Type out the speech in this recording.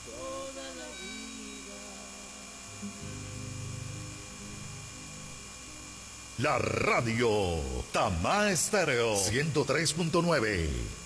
toda la vida. La radio Tamá Estéreo 103.9.